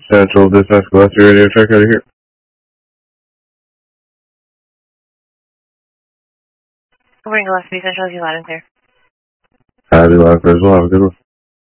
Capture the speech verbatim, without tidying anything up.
Central Dispatch Gillespie Radio Check out of here. Good morning, Gillespie Central. You loud and clear. Happy loud and clear as well. Have a good one.